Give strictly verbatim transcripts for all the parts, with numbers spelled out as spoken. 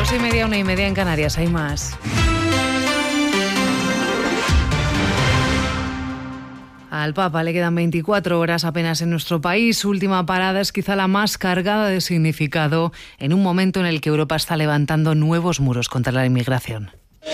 Dos y media, una y media en Canarias, hay más. Al Papa le quedan veinticuatro horas apenas en nuestro país. Su última parada es quizá la más cargada de significado en un momento en el que Europa está levantando nuevos muros contra la inmigración.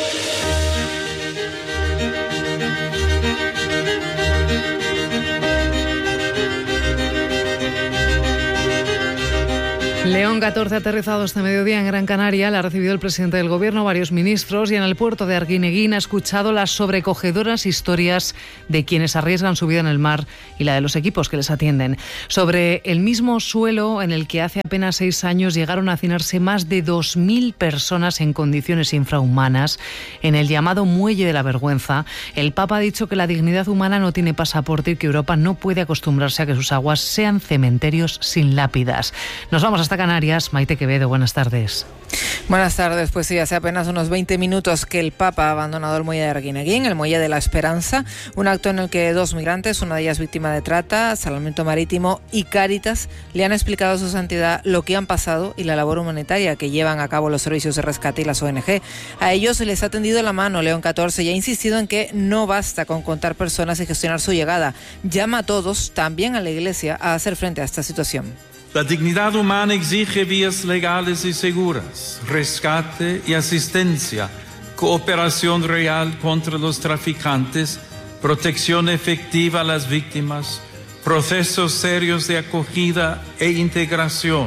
León catorce ha aterrizado este mediodía en Gran Canaria. La ha recibido el presidente del Gobierno, varios ministros, y en el puerto de Arguineguín ha escuchado las sobrecogedoras historias de quienes arriesgan su vida en el mar y la de los equipos que les atienden. Sobre el mismo suelo en el que hace apenas seis años llegaron a hacinarse más de dos mil personas en condiciones infrahumanas, en el llamado Muelle de la Vergüenza, el Papa ha dicho que la dignidad humana no tiene pasaporte y que Europa no puede acostumbrarse a que sus aguas sean cementerios sin lápidas. Nos vamos hasta Canarias. Maite Quevedo, buenas tardes. Buenas tardes. Pues sí, hace apenas unos veinte minutos que el Papa ha abandonado el muelle de Arguineguín, el muelle de la Esperanza, un acto en el que dos migrantes, una de ellas víctima de trata, Salvamento Marítimo y Cáritas, le han explicado a su santidad lo que han pasado y la labor humanitaria que llevan a cabo los servicios de rescate y las O N G. A ellos se les ha tendido la mano León catorce y ha insistido en que no basta con contar personas y gestionar su llegada. Llama a todos, también a la Iglesia, a hacer frente a esta situación. La dignidad humana exige vías legales y seguras, rescate y asistencia, cooperación real contra los traficantes, protección efectiva a las víctimas, procesos serios de acogida e integración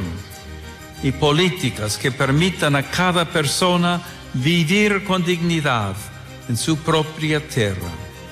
y políticas que permitan a cada persona vivir con dignidad en su propia tierra.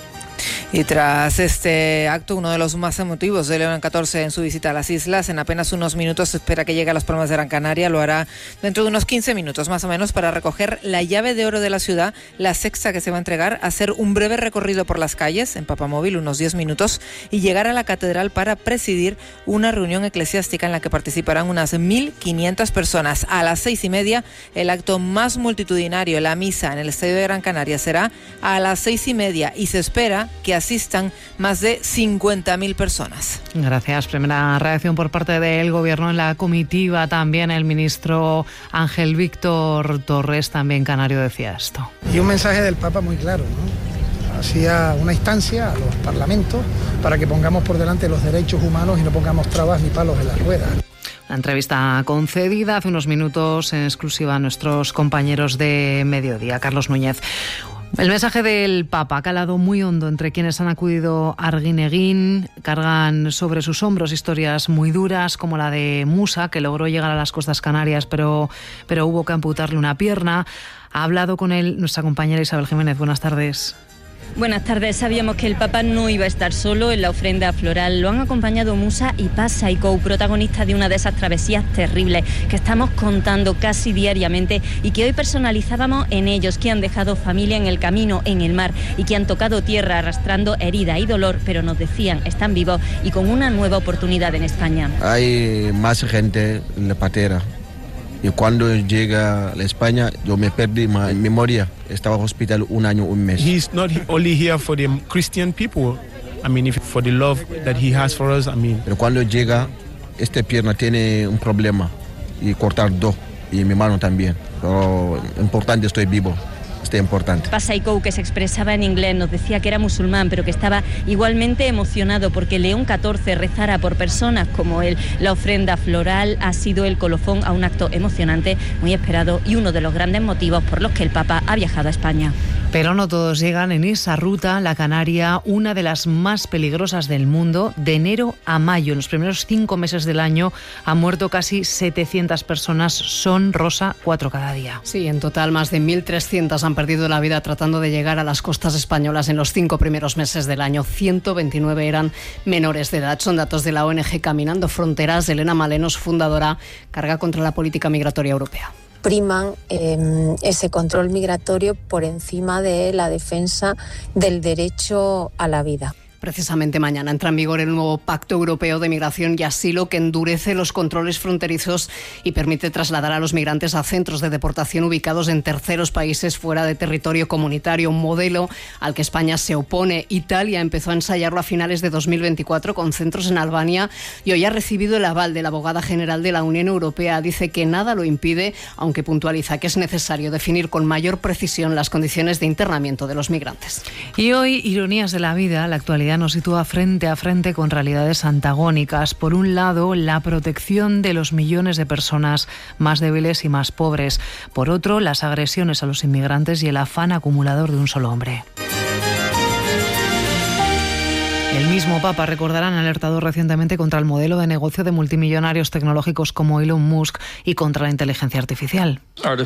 Y tras este acto, uno de los más emotivos de León catorce en su visita a las islas, en apenas unos minutos se espera que llegue a Las Palmas de Gran Canaria. Lo hará dentro de unos quince minutos más o menos para recoger la llave de oro de la ciudad, la sexta que se va a entregar, hacer un breve recorrido por las calles en Papamóvil, unos diez minutos, y llegar a la catedral para presidir una reunión eclesiástica en la que participarán unas mil quinientas personas. A las seis y media, el acto más multitudinario, la misa en el Estadio de Gran Canaria, será a las seis y media y se espera que asistan más de cincuenta mil personas. Gracias. Primera reacción por parte del Gobierno en la comitiva. También el ministro Ángel Víctor Torres, también canario, decía esto. Y un mensaje del Papa muy claro, ¿no? Hacía una instancia a los parlamentos para que pongamos por delante los derechos humanos y no pongamos trabas ni palos en las ruedas. La entrevista concedida hace unos minutos en exclusiva a nuestros compañeros de Mediodía. Carlos Núñez. El mensaje del Papa ha calado muy hondo entre quienes han acudido a Arguineguín. Cargan sobre sus hombros historias muy duras, como la de Musa, que logró llegar a las costas canarias, pero, pero hubo que amputarle una pierna. Ha hablado con él nuestra compañera Isabel Jiménez. Buenas tardes. Buenas tardes. Sabíamos que el Papa no iba a estar solo en la ofrenda floral. Lo han acompañado Musa y Paz Saicou, protagonistas de una de esas travesías terribles que estamos contando casi diariamente y que hoy personalizábamos en ellos, que han dejado familia en el camino, en el mar, y que han tocado tierra arrastrando herida y dolor, pero nos decían, están vivos y con una nueva oportunidad en España. Hay más gente en la patera. Y cuando llega a España, yo me perdí mi memoria. Estaba en el hospital un año, un mes. He's not only here for the Christian people. I mean, if, for the love that he has for us, I mean. Pero cuando llega, esta pierna tiene un problema y cortar dos y mi mano también. Pero importante, estoy vivo. Está importante. Paz Saicou, que se expresaba en inglés, nos decía que era musulmán, pero que estaba igualmente emocionado porque León catorce rezara por personas como él. La ofrenda floral ha sido el colofón a un acto emocionante, muy esperado y uno de los grandes motivos por los que el Papa ha viajado a España. Pero no todos llegan en esa ruta. La Canaria, una de las más peligrosas del mundo, de enero a mayo, en los primeros cinco meses del año, han muerto casi setecientas personas. Son, Rosa, cuatro cada día. Sí, en total más de mil trescientas han perdido la vida tratando de llegar a las costas españolas en los cinco primeros meses del año. ciento veintinueve eran menores de edad. Son datos de la O N G Caminando Fronteras. Elena Maleno, su fundadora, carga contra la política migratoria europea. Priman eh, ese control migratorio por encima de la defensa del derecho a la vida. Precisamente mañana entra en vigor el nuevo Pacto Europeo de Migración y Asilo, que endurece los controles fronterizos y permite trasladar a los migrantes a centros de deportación ubicados en terceros países fuera de territorio comunitario, un modelo al que España se opone. Italia empezó a ensayarlo a finales de dos mil veinticuatro con centros en Albania y hoy ha recibido el aval de la abogada general de la Unión Europea. Dice que nada lo impide, aunque puntualiza que es necesario definir con mayor precisión las condiciones de internamiento de los migrantes. Y hoy, ironías de la vida, la actualidad nos sitúa frente a frente con realidades antagónicas. Por un lado, la protección de los millones de personas más débiles y más pobres. Por otro, las agresiones a los inmigrantes y el afán acumulador de un solo hombre. El mismo Papa, recordarán, ha alertado recientemente contra el modelo de negocio de multimillonarios tecnológicos como Elon Musk y contra la inteligencia artificial.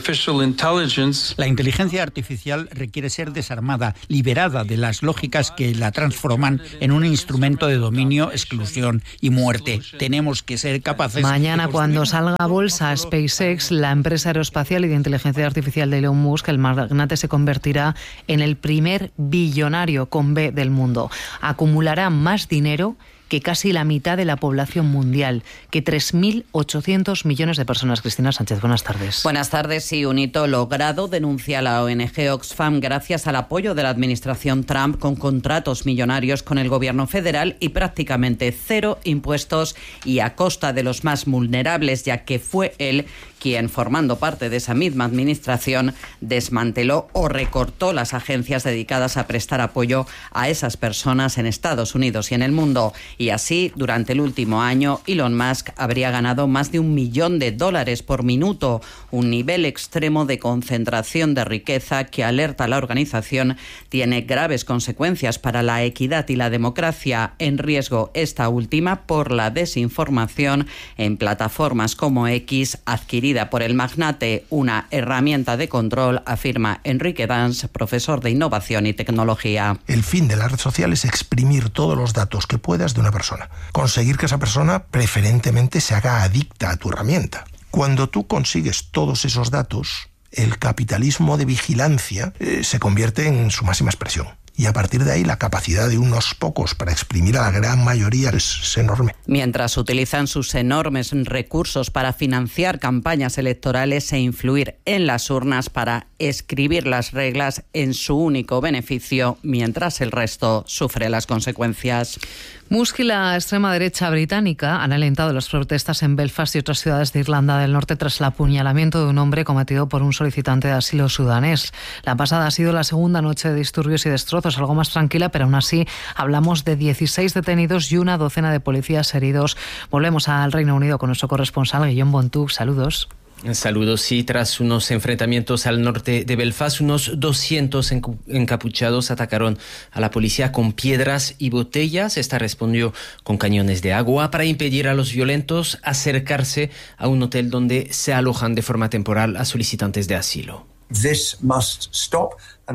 La inteligencia artificial requiere ser desarmada, liberada de las lógicas que la transforman en un instrumento de dominio, exclusión y muerte. Tenemos que ser capaces... Mañana, cuando salga a bolsa SpaceX, la empresa aeroespacial y de inteligencia artificial de Elon Musk, el magnate se convertirá en el primer billonario con B del mundo. Acumulará más dinero que casi la mitad de la población mundial, que tres mil ochocientos millones de personas. Cristina Sánchez, buenas tardes. Buenas tardes. Sí, un hito logrado, denuncia la O N G Oxfam, gracias al apoyo de la administración Trump, con contratos millonarios con el gobierno federal y prácticamente cero impuestos, y a costa de los más vulnerables, ya que fue él quien, formando parte de esa misma administración, desmanteló o recortó las agencias dedicadas a prestar apoyo a esas personas en Estados Unidos y en el mundo. Y así, durante el último año, Elon Musk habría ganado más de un millón de dólares por minuto, un nivel extremo de concentración de riqueza que, alerta a la organización, tiene graves consecuencias para la equidad y la democracia, en riesgo esta última por la desinformación en plataformas como X, adquirida por el magnate, una herramienta de control, afirma Enrique Dans, profesor de innovación y tecnología. El fin de la red social es exprimir todos los datos que puedas de una persona. Conseguir que esa persona preferentemente se haga adicta a tu herramienta. Cuando tú consigues todos esos datos, el capitalismo de vigilancia eh, se convierte en su máxima expresión. Y a partir de ahí la capacidad de unos pocos para exprimir a la gran mayoría es, es enorme. Mientras utilizan sus enormes recursos para financiar campañas electorales e influir en las urnas para escribir las reglas en su único beneficio, mientras el resto sufre las consecuencias. Musk y la extrema derecha británica han alentado las protestas en Belfast y otras ciudades de Irlanda del Norte tras el apuñalamiento de un hombre cometido por un solicitante de asilo sudanés. La pasada ha sido la segunda noche de disturbios y destrozos, algo más tranquila, pero aún así hablamos de dieciséis detenidos y una docena de policías heridos. Volvemos al Reino Unido con nuestro corresponsal, Guillaume Bontuc. Saludos. Saludos. Sí, tras unos enfrentamientos al norte de Belfast, unos doscientos encapuchados atacaron a la policía con piedras y botellas. Esta respondió con cañones de agua para impedir a los violentos acercarse a un hotel donde se alojan de forma temporal a solicitantes de asilo. This must stop.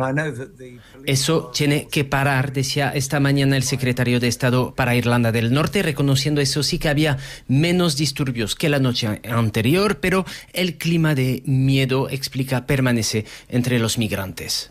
Eso tiene que parar, decía esta mañana el secretario de Estado para Irlanda del Norte, reconociendo eso sí que había menos disturbios que la noche anterior, pero el clima de miedo, explica, permanece entre los migrantes.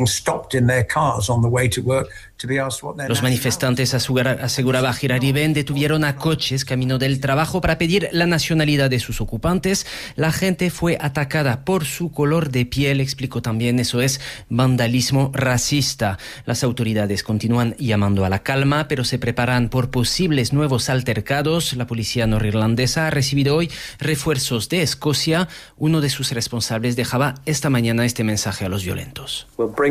Los manifestantes, aseguraba Hilary Benn, detuvieron a coches camino del trabajo para pedir la nacionalidad de sus ocupantes. La gente fue atacada por su color de piel, explicó también. Eso es vandalismo racista. Las autoridades continúan llamando a la calma, pero se preparan por posibles nuevos altercados. La policía norirlandesa ha recibido hoy refuerzos de Escocia. Uno de sus responsables dejaba esta mañana este mensaje a los violentos.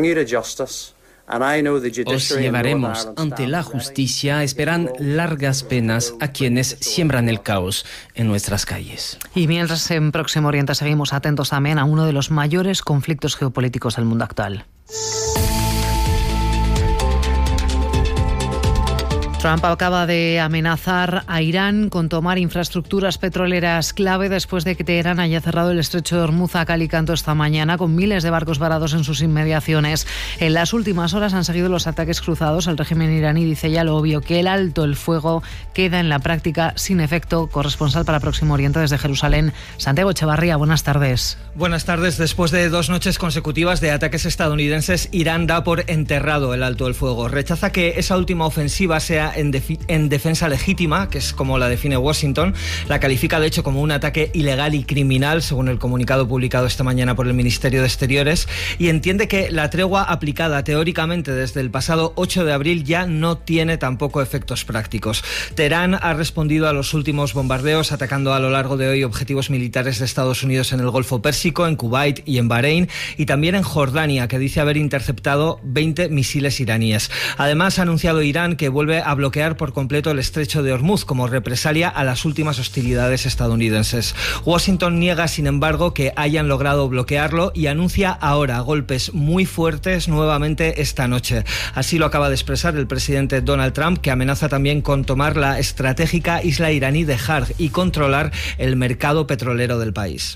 Os llevaremos ante la justicia. Esperan largas penas a quienes siembran el caos en nuestras calles. Y mientras en Próximo Oriente seguimos atentos también a uno de los mayores conflictos geopolíticos del mundo actual. Trump acaba de amenazar a Irán con tomar infraestructuras petroleras clave después de que Teherán haya cerrado el estrecho de Hormuz a cal y canto esta mañana, con miles de barcos varados en sus inmediaciones. En las últimas horas han seguido los ataques cruzados. El régimen iraní dice ya lo obvio, que el alto el fuego queda en la práctica sin efecto. Corresponsal para Próximo Oriente desde Jerusalén, Santiago Echevarría, buenas tardes. Buenas tardes. Después de dos noches consecutivas de ataques estadounidenses, Irán da por enterrado el alto el fuego. Rechaza que esa última ofensiva sea En, defi- en defensa legítima, que es como la define Washington. La califica de hecho como un ataque ilegal y criminal, según el comunicado publicado esta mañana por el Ministerio de Exteriores, y entiende que la tregua aplicada teóricamente desde el pasado ocho de abril ya no tiene tampoco efectos prácticos. Teherán ha respondido a los últimos bombardeos, atacando a lo largo de hoy objetivos militares de Estados Unidos en el Golfo Pérsico, en Kuwait y en Bahrein, y también en Jordania, que dice haber interceptado veinte misiles iraníes. Además, ha anunciado Irán que vuelve a bloquear por completo el estrecho de Hormuz como represalia a las últimas hostilidades estadounidenses. Washington niega, sin embargo, que hayan logrado bloquearlo y anuncia ahora golpes muy fuertes nuevamente esta noche. Así lo acaba de expresar el presidente Donald Trump, que amenaza también con tomar la estratégica isla iraní de Harg y controlar el mercado petrolero del país.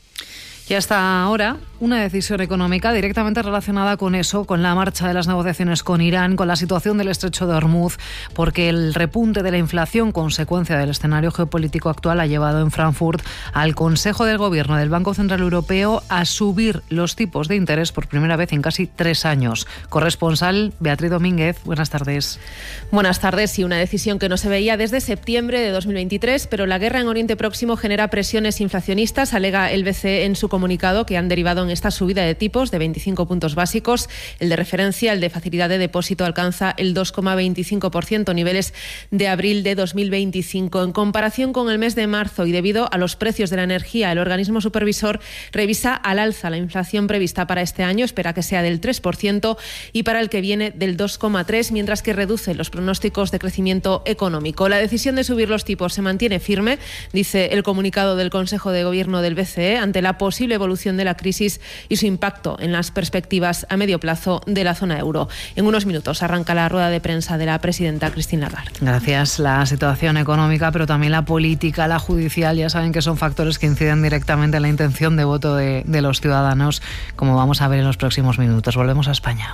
Y hasta ahora, una decisión económica directamente relacionada con eso, con la marcha de las negociaciones con Irán, con la situación del estrecho de Hormuz, porque el repunte de la inflación, consecuencia del escenario geopolítico actual, ha llevado en Frankfurt al Consejo del Gobierno del Banco Central Europeo a subir los tipos de interés por primera vez en casi tres años. Corresponsal Beatriz Domínguez, buenas tardes. Buenas tardes. Y una decisión que no se veía desde septiembre de dos mil veintitrés, pero la guerra en Oriente Próximo genera presiones inflacionistas, alega el B C E en su comunicado, que han derivado en esta subida de tipos de veinticinco puntos básicos. El de referencia, el de facilidad de depósito, alcanza el dos coma veinticinco por ciento, niveles de abril de dos mil veinticinco. En comparación con el mes de marzo y debido a los precios de la energía, el organismo supervisor revisa al alza la inflación prevista para este año, espera que sea del tres por ciento, y para el que viene del dos coma tres por ciento, mientras que reduce los pronósticos de crecimiento económico. La decisión de subir los tipos se mantiene firme, dice el comunicado del Consejo de Gobierno del B C E, ante la posible evolución de la crisis y su impacto en las perspectivas a medio plazo de la zona euro. En unos minutos arranca la rueda de prensa de la presidenta Christine Lagarde. Gracias. La situación económica, pero también la política, la judicial, ya saben que son factores que inciden directamente en la intención de voto de, de los ciudadanos, como vamos a ver en los próximos minutos. Volvemos a España.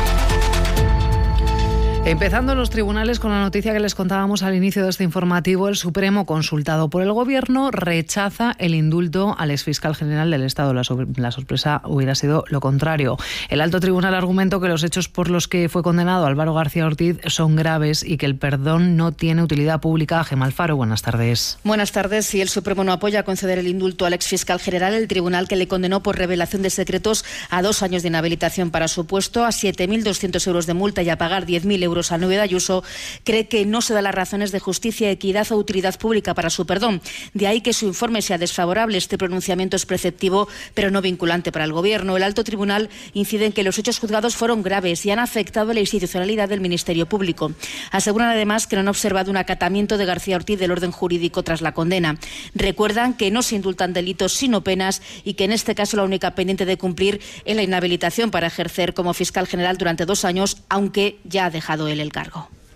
Empezando en los tribunales con la noticia que les contábamos al inicio de este informativo, el Supremo, consultado por el Gobierno, rechaza el indulto al exfiscal general del Estado. La, la sorpresa hubiera sido lo contrario. El alto tribunal argumentó que los hechos por los que fue condenado Álvaro García Ortiz son graves y que el perdón no tiene utilidad pública. Gemma Alfaro, buenas tardes. Buenas tardes. Si el Supremo no apoya conceder el indulto al exfiscal general, el tribunal que le condenó por revelación de secretos a dos años de inhabilitación para su puesto, a siete mil doscientos euros de multa y a pagar diez mil euros a Nueve de Ayuso, cree que no se dan las razones de justicia, equidad o utilidad pública para su perdón. De ahí que su informe sea desfavorable. Este pronunciamiento es preceptivo, pero no vinculante para el Gobierno. El alto tribunal incide en que los hechos juzgados fueron graves y han afectado la institucionalidad del Ministerio Público. Aseguran además que no han observado un acatamiento de García Ortiz del orden jurídico tras la condena. Recuerdan que no se indultan delitos sino penas y que en este caso la única pendiente de cumplir es la inhabilitación para ejercer como fiscal general durante dos años, aunque ya ha dejado él el cargo.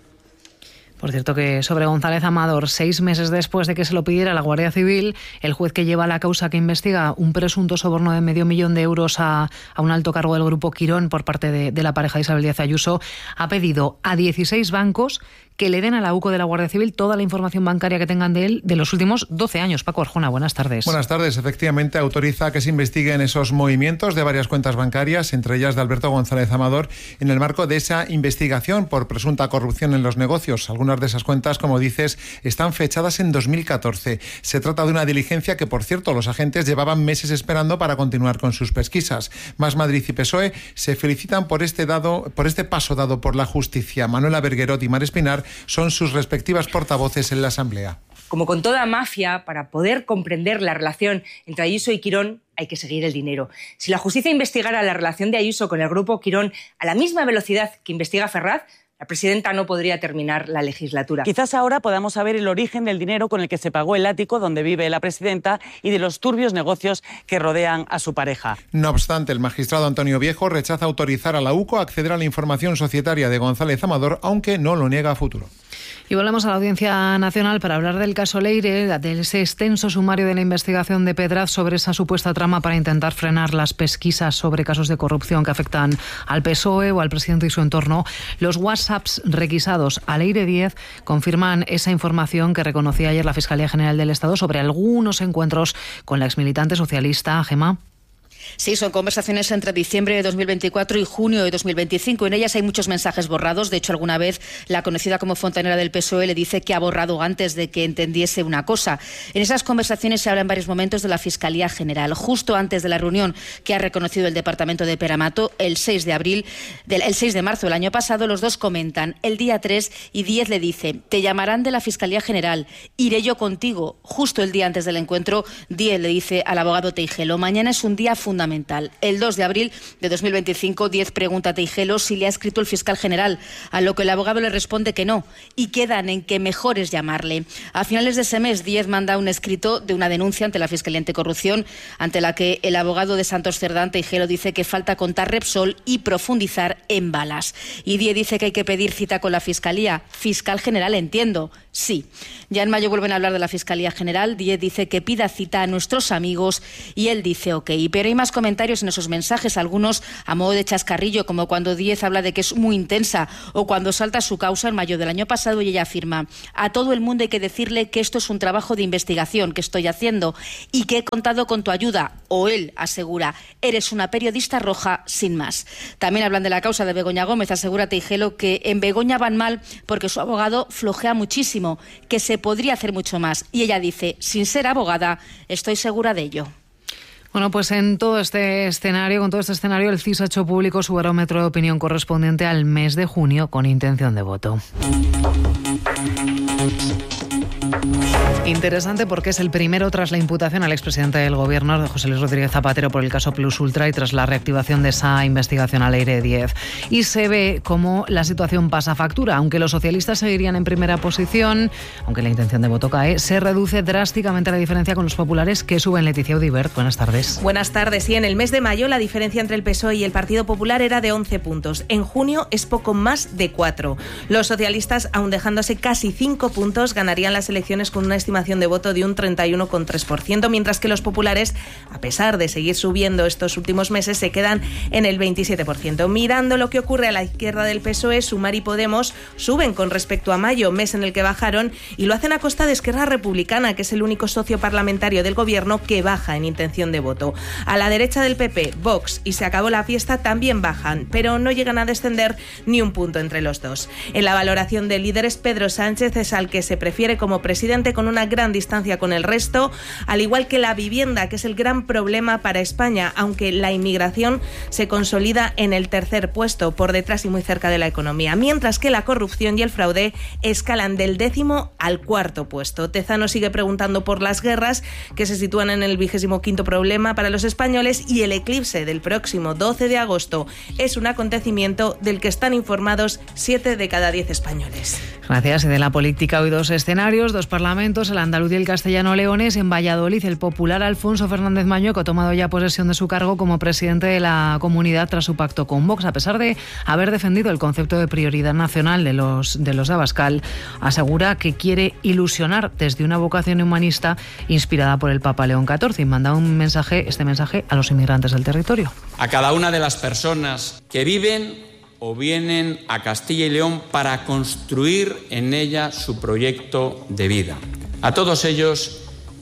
Por cierto que sobre González Amador, seis meses después de que se lo pidiera la Guardia Civil, el juez que lleva la causa que investiga un presunto soborno de medio millón de euros a, a un alto cargo del Grupo Quirón por parte de, de la pareja de Isabel Díaz Ayuso, ha pedido a dieciséis bancos que le den a la U C O de la Guardia Civil toda la información bancaria que tengan de él de los últimos doce años. Paco Arjona, buenas tardes. Buenas tardes. Efectivamente, autoriza que se investiguen esos movimientos de varias cuentas bancarias, entre ellas de Alberto González Amador, en el marco de esa investigación por presunta corrupción en los negocios. Algunas de esas cuentas, como dices, están fechadas en dos mil catorce. Se trata de una diligencia que, por cierto, los agentes llevaban meses esperando para continuar con sus pesquisas. Más Madrid y P S O E se felicitan por este, dado, por este paso dado por la justicia. Manuela Berguerot y Mar Espinar son sus respectivas portavoces en la Asamblea. Como con toda mafia, para poder comprender la relación entre Ayuso y Quirón hay que seguir el dinero. Si la justicia investigara la relación de Ayuso con el Grupo Quirón a la misma velocidad que investiga Ferraz, la presidenta no podría terminar la legislatura. Quizás ahora podamos saber el origen del dinero con el que se pagó el ático donde vive la presidenta y de los turbios negocios que rodean a su pareja. No obstante, el magistrado Antonio Viejo rechaza autorizar a la U C O a acceder a la información societaria de González Amador, aunque no lo niega a futuro. Y volvemos a la Audiencia Nacional para hablar del caso Leire, de ese extenso sumario de la investigación de Pedraz sobre esa supuesta trama para intentar frenar las pesquisas sobre casos de corrupción que afectan al P S O E o al presidente y su entorno. Los WhatsApps requisados a Leire Díez confirman esa información que reconocía ayer la Fiscalía General del Estado sobre algunos encuentros con la exmilitante socialista Gemma. Sí, son conversaciones entre diciembre de dos mil veinticuatro y junio de dos mil veinticinco. En ellas hay muchos mensajes borrados. De hecho, alguna vez la conocida como fontanera del P S O E le dice que ha borrado antes de que entendiese una cosa. En esas conversaciones se habla en varios momentos de la Fiscalía General. Justo antes de la reunión que ha reconocido el Departamento de Peramato, el seis de abril, del, el seis de marzo del año pasado, los dos comentan. El día tres y diez le dice: te llamarán de la Fiscalía General, iré yo contigo. Justo el día antes del encuentro, diez le dice al abogado Teijelo: mañana es un día fundamental. Fundamental. El dos de abril de dos mil veinticinco, Díez pregunta a Teijelo si le ha escrito el fiscal general, a lo que el abogado le responde que no, y quedan en que mejor es llamarle. A finales de ese mes, Díez manda un escrito de una denuncia ante la Fiscalía Anticorrupción, ante la que el abogado de Santos Cerdán, Teijelo, dice que falta contar Repsol y profundizar en balas. Y Díez dice que hay que pedir cita con la Fiscalía. Fiscal general, entiendo. Sí. Ya en mayo vuelven a hablar de la Fiscalía General. Díez dice que pida cita a nuestros amigos y él dice ok. Pero hay más comentarios en esos mensajes, algunos a modo de chascarrillo, como cuando Díez habla de que es muy intensa o cuando salta su causa en mayo del año pasado y ella afirma: a todo el mundo hay que decirle que esto es un trabajo de investigación que estoy haciendo y que he contado con tu ayuda. O él asegura: eres una periodista roja sin más. También hablan de la causa de Begoña Gómez. Asegura Teijelo que en Begoña van mal porque su abogado flojea muchísimo, que se podría hacer mucho más. Y ella dice: sin ser abogada, estoy segura de ello. Bueno, pues en todo este escenario, con todo este escenario, el C I S ha hecho público su barómetro de opinión correspondiente al mes de junio con intención de voto. Interesante porque es el primero tras la imputación al expresidente del Gobierno, de José Luis Rodríguez Zapatero, por el caso Plus Ultra y tras la reactivación de esa investigación a Leire Díez. Y se ve cómo la situación pasa factura. Aunque los socialistas seguirían en primera posición, aunque la intención de voto cae, se reduce drásticamente la diferencia con los populares que suben. Leticia Udibert, buenas tardes. Buenas tardes. Sí, en el mes de mayo la diferencia entre el P S O E y el Partido Popular era de once puntos. En junio es poco más de cuatro. Los socialistas, aun dejándose casi cinco puntos, ganarían las elecciones con una estimación de voto de un treinta y uno coma tres por ciento, mientras que los populares, a pesar de seguir subiendo estos últimos meses, se quedan en el veintisiete por ciento. Mirando lo que ocurre a la izquierda del P S O E, Sumar y Podemos suben con respecto a mayo, mes en el que bajaron, y lo hacen a costa de Esquerra Republicana, que es el único socio parlamentario del Gobierno que baja en intención de voto. A la derecha del P P, Vox y Se acabó la fiesta también bajan, pero no llegan a descender ni un punto entre los dos. En la valoración de líderes, Pedro Sánchez es al que se prefiere como presidente, con una gran distancia con el resto, al igual que la vivienda, que es el gran problema para España, aunque la inmigración se consolida en el tercer puesto, por detrás y muy cerca de la economía, mientras que la corrupción y el fraude escalan del décimo al cuarto puesto. Tezano sigue preguntando por las guerras, que se sitúan en el vigésimo quinto problema para los españoles, y el eclipse del próximo doce de agosto es un acontecimiento del que están informados siete de cada diez españoles. Gracias. Y de la política hoy dos escenarios, dos parlamentos, el andaluz y el castellano-leonés. En Valladolid, el popular Alfonso Fernández Mañueco ha tomado ya posesión de su cargo como presidente de la comunidad tras su pacto con Vox. A pesar de haber defendido el concepto de prioridad nacional de los de los de Abascal, asegura que quiere ilusionar desde una vocación humanista inspirada por el Papa León catorce y manda un mensaje, este mensaje a los inmigrantes del territorio. A cada una de las personas que viven o vienen a Castilla y León para construir en ella su proyecto de vida. A todos ellos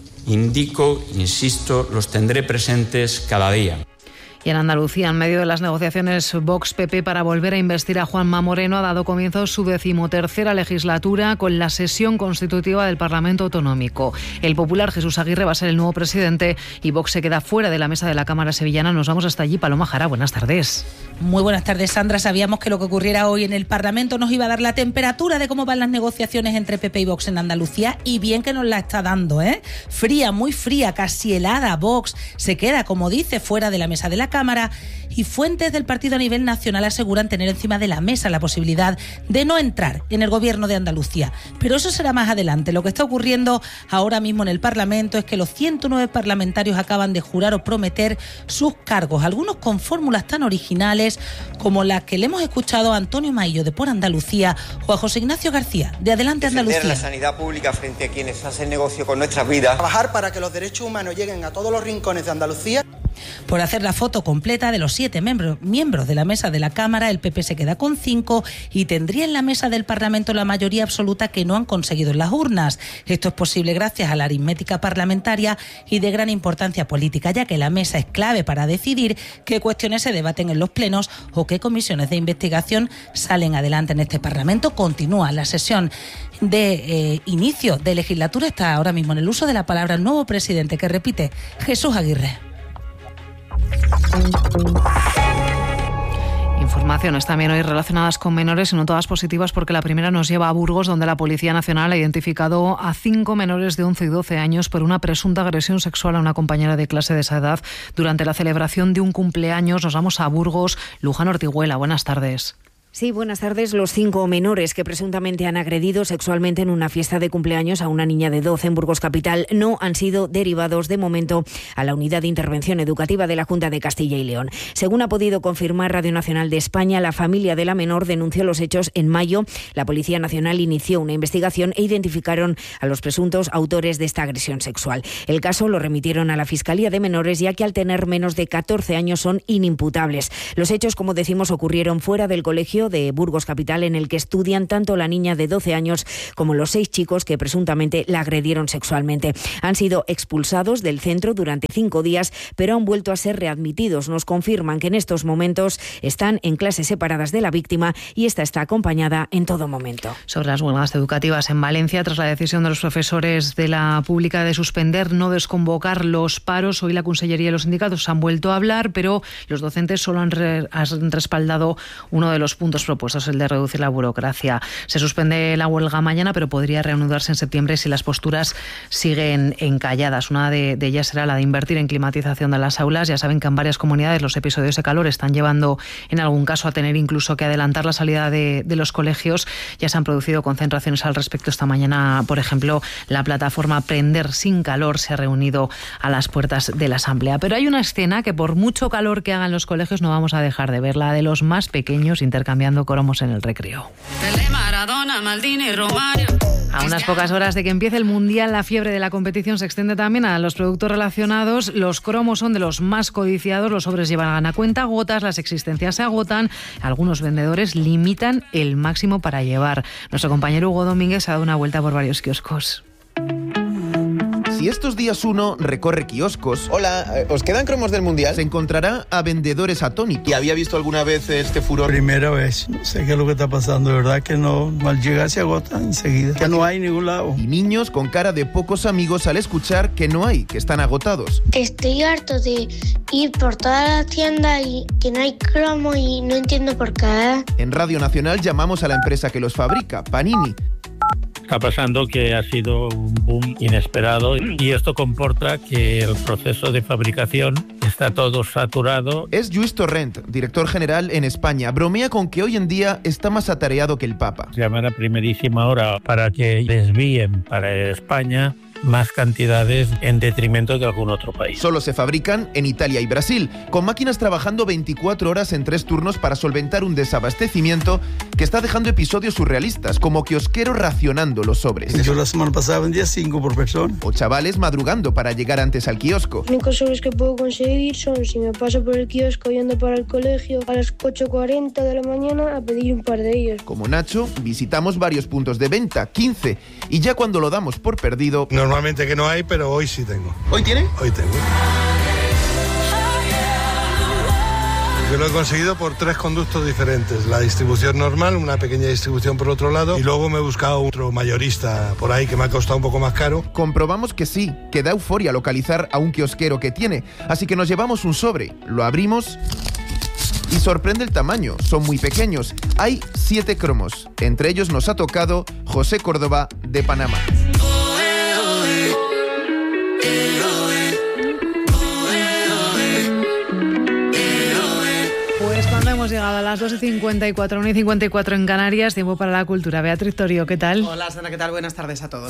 indico, insisto, los tendré presentes cada día. Y en Andalucía, en medio de las negociaciones Vox-P P para volver a investir a Juanma Moreno, ha dado comienzo su decimotercera legislatura con la sesión constitutiva del Parlamento Autonómico. El popular Jesús Aguirre va a ser el nuevo presidente y Vox se queda fuera de la mesa de la Cámara sevillana. Nos vamos hasta allí. Paloma Jara, buenas tardes. Muy buenas tardes, Sandra. Sabíamos que lo que ocurriera hoy en el Parlamento nos iba a dar la temperatura de cómo van las negociaciones entre P P y Vox en Andalucía, y bien que nos la está dando, ¿eh? Fría, muy fría, casi helada. Vox se queda, como dice, fuera de la mesa de la Cámara, y fuentes del partido a nivel nacional aseguran tener encima de la mesa la posibilidad de no entrar en el gobierno de Andalucía. Pero eso será más adelante. Lo que está ocurriendo ahora mismo en el Parlamento es que los ciento nueve parlamentarios acaban de jurar o prometer sus cargos, algunos con fórmulas tan originales como la que le hemos escuchado a Antonio Maillo de Por Andalucía o a José Ignacio García de Adelante Andalucía. Defender la sanidad pública frente a quienes hacen negocio con nuestras vidas. Trabajar para que los derechos humanos lleguen a todos los rincones de Andalucía. Por hacer la foto completa de los siete miembros, miembros de la mesa de la Cámara, el P P se queda con cinco y tendría en la mesa del Parlamento la mayoría absoluta que no han conseguido en las urnas. Esto es posible gracias a la aritmética parlamentaria y de gran importancia política, ya que la mesa es clave para decidir qué cuestiones se debaten en los plenos o qué comisiones de investigación salen adelante en este Parlamento. Continúa la sesión de eh, inicio de legislatura. Está ahora mismo en el uso de la palabra el nuevo presidente, que repite, Jesús Aguirre. Informaciones también hoy relacionadas con menores y no todas positivas, porque la primera nos lleva a Burgos, donde la Policía Nacional ha identificado a cinco menores de once y doce años por una presunta agresión sexual a una compañera de clase de esa edad durante la celebración de un cumpleaños. Nos vamos a Burgos. Luján Ortiguela, buenas tardes. Sí, buenas tardes. Los cinco menores que presuntamente han agredido sexualmente en una fiesta de cumpleaños a una niña de doce en Burgos Capital no han sido derivados de momento a la Unidad de Intervención Educativa de la Junta de Castilla y León. Según ha podido confirmar Radio Nacional de España, la familia de la menor denunció los hechos en mayo. La Policía Nacional inició una investigación e identificaron a los presuntos autores de esta agresión sexual. El caso lo remitieron a la Fiscalía de Menores, ya que al tener menos de catorce años son inimputables. Los hechos, como decimos, ocurrieron fuera del colegio de Burgos Capital, en el que estudian tanto la niña de doce años como los seis chicos que presuntamente la agredieron sexualmente. Han sido expulsados del centro durante cinco días, pero han vuelto a ser readmitidos. Nos confirman que en estos momentos están en clases separadas de la víctima y esta está acompañada en todo momento. Sobre las huelgas educativas en Valencia, tras la decisión de los profesores de la pública de suspender, no desconvocar los paros, hoy la Consellería y los sindicatos han vuelto a hablar, pero los docentes solo han, re, han respaldado uno de los puntos propuestos, el de reducir la burocracia. Se suspende la huelga mañana, pero podría reanudarse en septiembre si las posturas siguen encalladas. Una de, de ellas será la de invertir en climatización de las aulas. Ya saben que en varias comunidades los episodios de calor están llevando en algún caso a tener incluso que adelantar la salida de, de los colegios. Ya se han producido concentraciones al respecto. Esta mañana, por ejemplo, la plataforma Prender Sin Calor se ha reunido a las puertas de la Asamblea. Pero hay una escena que, por mucho calor que hagan los colegios, no vamos a dejar de ver, la de los más pequeños intercambiando cromos en el recreo. A unas pocas horas de que empiece el Mundial, la fiebre de la competición se extiende también a los productos relacionados. Los cromos son de los más codiciados, los sobres llevan a cuenta gotas, las existencias se agotan, algunos vendedores limitan el máximo para llevar. Nuestro compañero Hugo Domínguez ha dado una vuelta por varios kioscos. Si estos días uno recorre kioscos... Hola, ¿os quedan cromos del Mundial? Se encontrará a vendedores atónitos. ¿Y había visto alguna vez este furor? Primera vez. No sé qué es lo que está pasando, de verdad que no... Al llegar se agota enseguida. Que no hay en ningún lado. Y niños con cara de pocos amigos al escuchar que no hay, que están agotados. Estoy harto de ir por toda la tienda y que no hay cromo y no entiendo por qué. En Radio Nacional llamamos a la empresa que los fabrica, Panini. Está pasando que ha sido un boom inesperado y esto comporta que el proceso de fabricación está todo saturado. Es Lluís Torrent, director general en España. Bromea con que hoy en día está más atareado que el Papa. Llamar a primerísima hora para que desvíen para España más cantidades en detrimento de algún otro país. Solo se fabrican en Italia y Brasil, con máquinas trabajando veinticuatro horas en tres turnos para solventar un desabastecimiento que está dejando episodios surrealistas, como kiosqueros racionando los sobres. Yo la semana pasada vendía cinco por persona. O chavales madrugando para llegar antes al kiosco. Los únicos sobres que puedo conseguir son si me paso por el kiosco yendo para el colegio a las ocho cuarenta de la mañana a pedir un par de ellos. Como Nacho, visitamos varios puntos de venta, quince, y ya cuando lo damos por perdido... Normalmente que no hay, pero hoy sí tengo. ¿Hoy tiene? Hoy tengo. Yo lo he conseguido por tres conductos diferentes. La distribución normal, una pequeña distribución por otro lado, y luego me he buscado otro mayorista por ahí que me ha costado un poco más caro. Comprobamos que sí, que da euforia localizar a un kiosquero que tiene, así que nos llevamos un sobre, lo abrimos... Y sorprende el tamaño, son muy pequeños. Hay siete cromos. Entre ellos nos ha tocado José Córdoba de Panamá. hemos llegado a las dos y cincuenta y cuatro, una y cincuenta y cuatro en Canarias, tiempo para la cultura. Beatriz Torio, ¿qué tal? Hola, Sana, ¿qué tal? Buenas tardes a todos.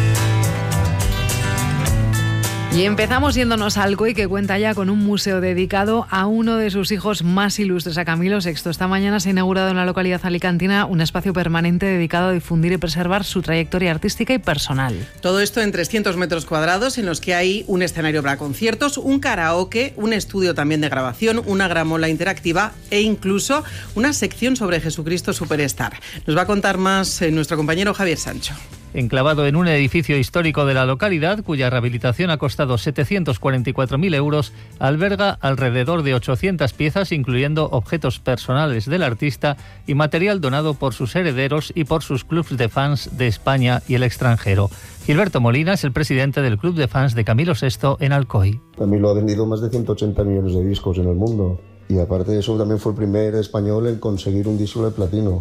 Y empezamos yéndonos a Alcoy, que cuenta ya con un museo dedicado a uno de sus hijos más ilustres, a Camilo sexto. Esta mañana se ha inaugurado en la localidad alicantina un espacio permanente dedicado a difundir y preservar su trayectoria artística y personal. Todo esto en trescientos metros cuadrados, en los que hay un escenario para conciertos, un karaoke, un estudio también de grabación, una gramola interactiva e incluso una sección sobre Jesucristo Superstar. Nos va a contar más eh, nuestro compañero Javier Sancho. Enclavado en un edificio histórico de la localidad, cuya rehabilitación ha costado setecientos cuarenta y cuatro mil euros, alberga alrededor de ochocientas piezas, incluyendo objetos personales del artista y material donado por sus herederos y por sus clubs de fans de España y el extranjero. Gilberto Molina es el presidente del club de fans de Camilo sexto en Alcoy. Camilo ha vendido más de ciento ochenta millones de discos en el mundo y aparte de eso también fue el primer español en conseguir un disco de platino.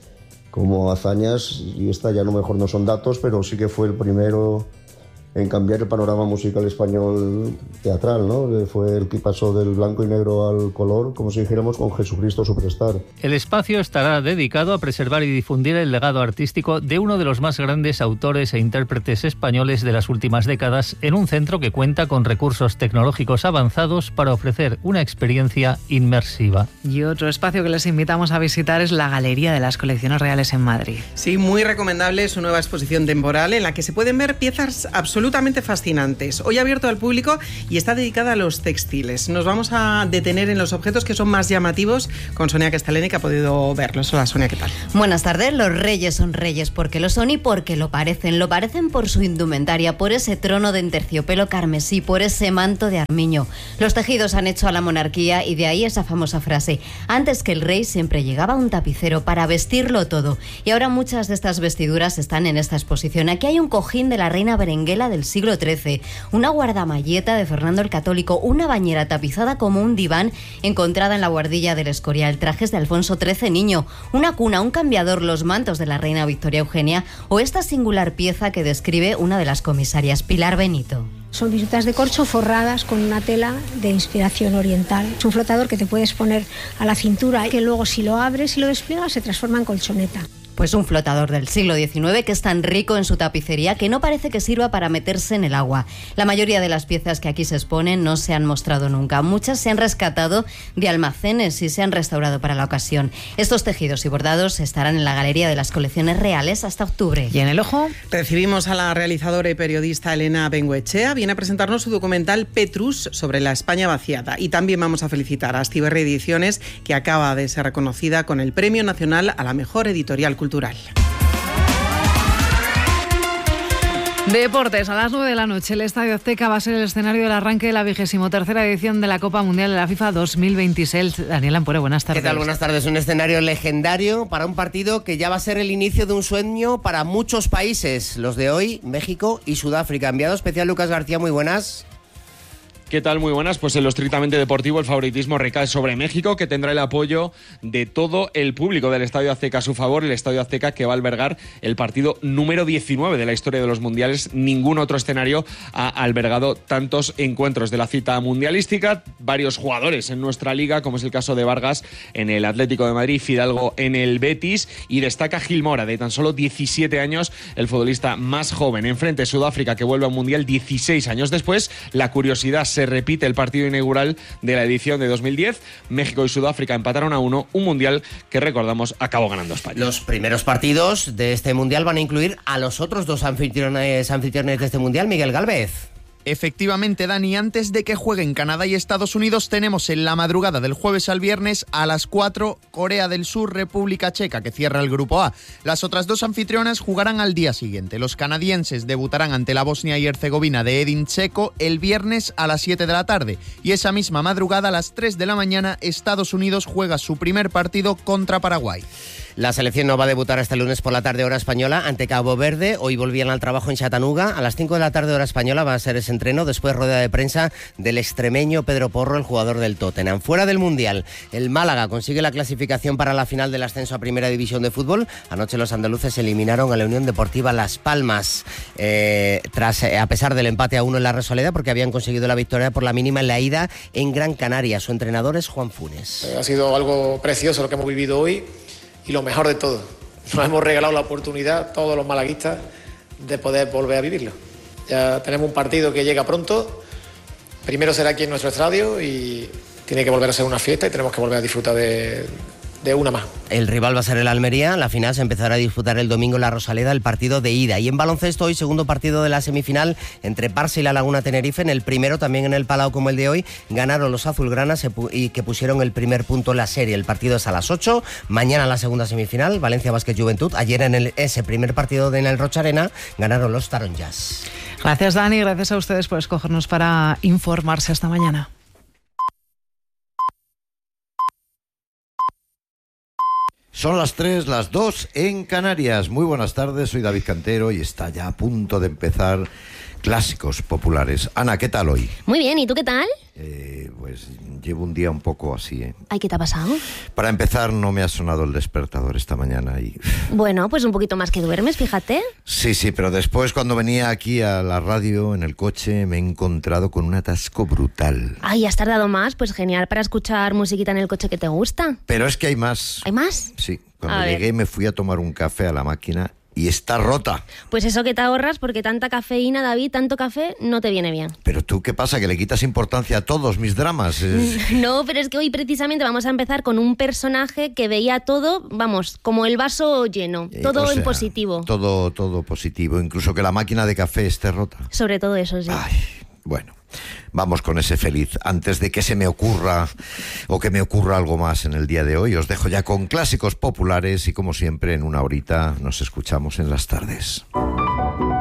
Como hazañas, y esta ya no mejor no son datos, pero sí que fue el primero en cambiar el panorama musical español teatral, ¿no? Fue el que pasó del blanco y negro al color, como si dijéramos, con Jesucristo Superstar. El espacio estará dedicado a preservar y difundir el legado artístico de uno de los más grandes autores e intérpretes españoles de las últimas décadas, en un centro que cuenta con recursos tecnológicos avanzados para ofrecer una experiencia inmersiva. Y otro espacio que les invitamos a visitar es la Galería de las Colecciones Reales en Madrid. Sí, muy recomendable su nueva exposición temporal en la que se pueden ver piezas absolutamente absolutamente fascinantes. Hoy abierto al público y está dedicada a los textiles. Nos vamos a detener en los objetos que son más llamativos con Sonia Castellani, que ha podido verlos. Hola, Sonia, ¿qué tal? Buenas tardes. Los reyes son reyes porque lo son y porque lo parecen. Lo parecen por su indumentaria, por ese trono de terciopelo carmesí, por ese manto de armiño. Los tejidos han hecho a la monarquía y de ahí esa famosa frase: antes que el rey siempre llegaba un tapicero para vestirlo todo. Y ahora muchas de estas vestiduras están en esta exposición. Aquí hay un cojín de la reina Berenguela del siglo trece, una guardamalleta de Fernando el Católico, una bañera tapizada como un diván encontrada en la Guardilla del Escorial, trajes de Alfonso trece niño, una cuna, un cambiador, los mantos de la reina Victoria Eugenia o esta singular pieza que describe una de las comisarias, Pilar Benito. Son virutas de corcho forradas con una tela de inspiración oriental. Es un flotador que te puedes poner a la cintura y que luego si lo abres y lo despliegas se transforma en colchoneta. Pues un flotador del siglo diecinueve que es tan rico en su tapicería que no parece que sirva para meterse en el agua. La mayoría de las piezas que aquí se exponen no se han mostrado nunca. Muchas se han rescatado de almacenes y se han restaurado para la ocasión. Estos tejidos y bordados estarán en la Galería de las Colecciones Reales hasta octubre. ¿Y en el ojo? Recibimos a la realizadora y periodista Elena Bengoechea. Viene a presentarnos su documental Petrus sobre la España vaciada. Y también vamos a felicitar a Astiberri Ediciones, que acaba de ser reconocida con el Premio Nacional a la Mejor Editorial Cultural. Deportes, a las nueve de la noche el Estadio Azteca va a ser el escenario del arranque de la vigésimo tercera edición de la Copa Mundial de la FIFA dos mil veintiséis. Daniel Ampore, buenas tardes. ¿Qué tal? Buenas tardes. Un escenario legendario para un partido que ya va a ser el inicio de un sueño para muchos países, los de hoy, México y Sudáfrica. Enviado especial Lucas García, muy buenas. ¿Qué tal? Muy buenas. Pues en lo estrictamente deportivo el favoritismo recae sobre México, que tendrá el apoyo de todo el público del Estadio Azteca a su favor. El Estadio Azteca que va a albergar el partido número diecinueve de la historia de los mundiales. Ningún otro escenario ha albergado tantos encuentros de la cita mundialística. Varios jugadores en nuestra liga, como es el caso de Vargas en el Atlético de Madrid, Fidalgo en el Betis, y destaca Gil Mora, de tan solo diecisiete años, el futbolista más joven. Enfrente Sudáfrica, que vuelve a un mundial dieciséis años después. La curiosidad: se repite el partido inaugural de la edición de dos mil diez. México y Sudáfrica empataron a uno, un mundial que, recordamos, acabó ganando España. Los primeros partidos de este mundial van a incluir a los otros dos anfitriones, anfitriones de este mundial. Miguel Gálvez. Efectivamente, Dani, antes de que jueguen Canadá y Estados Unidos, tenemos en la madrugada del jueves al viernes a las cuatro Corea del Sur, República Checa, que cierra el grupo A. Las otras dos anfitrionas jugarán al día siguiente. Los canadienses debutarán ante la Bosnia y Herzegovina de Edin Dzeko el viernes a las siete de la tarde. Y esa misma madrugada, a las tres de la mañana, Estados Unidos juega su primer partido contra Paraguay. La selección no va a debutar este lunes por la tarde hora española ante Cabo Verde. Hoy volvían al trabajo en Chattanooga. A las cinco de la tarde hora española va a ser ese post-entreno, después rueda de prensa del extremeño Pedro Porro, el jugador del Tottenham. Fuera del Mundial, el Málaga consigue la clasificación para la final del ascenso a Primera División de Fútbol. Anoche los andaluces eliminaron a la Unión Deportiva Las Palmas, eh, tras eh, a pesar del empate a uno en la Rosaleda, porque habían conseguido la victoria por la mínima en la ida en Gran Canaria. Su entrenador es Juan Funes. Eh, ha sido algo precioso lo que hemos vivido hoy y lo mejor de todo, nos hemos regalado la oportunidad, todos los malaguistas, de poder volver a vivirlo. Ya tenemos un partido que llega pronto, primero será aquí en nuestro estadio y tiene que volver a ser una fiesta y tenemos que volver a disfrutar de, de una más. El rival va a ser el Almería, la final se empezará a disputar el domingo en la Rosaleda, el partido de ida. Y en baloncesto hoy, segundo partido de la semifinal entre Barça y la Laguna Tenerife. En el primero, también en el Palau como el de hoy, ganaron los azulgranas y que pusieron el primer punto en la serie. El partido es a las ocho, mañana la segunda semifinal, Valencia Basket Juventud. Ayer en el, ese primer partido de en el Rocha Arena ganaron los Taron Jazz. Gracias, Dani, gracias a ustedes por escogernos para informarse esta mañana. Son las tres, las dos en Canarias. Muy buenas tardes, soy David Cantero y está ya a punto de empezar Clásicos Populares. Ana, ¿qué tal hoy? Muy bien, ¿y tú qué tal? Eh, pues llevo un día un poco así, ¿eh? Ay, ¿qué te ha pasado? Para empezar, no me ha sonado el despertador esta mañana y... Bueno, pues un poquito más que duermes, fíjate. Sí, sí, pero después cuando venía aquí a la radio, en el coche, me he encontrado con un atasco brutal. Ay, ¿has tardado más? Pues genial para escuchar musiquita en el coche que te gusta. Pero es que hay más. ¿Hay más? Sí, cuando A llegué ver. me fui a tomar un café a la máquina y está rota. Pues eso que te ahorras, porque tanta cafeína, David, tanto café, no te viene bien. Pero tú, ¿qué pasa? Que le quitas importancia a todos mis dramas. Es... No, pero es que hoy precisamente vamos a empezar con un personaje que veía todo, vamos, como el vaso lleno, Eh, todo o sea, en positivo. Todo, todo positivo, incluso que la máquina de café esté rota. Sobre todo eso, sí. Bueno, vamos con ese feliz. Antes de que se me ocurra o que me ocurra algo más en el día de hoy, os dejo ya con Clásicos Populares y como siempre en una horita nos escuchamos en las tardes.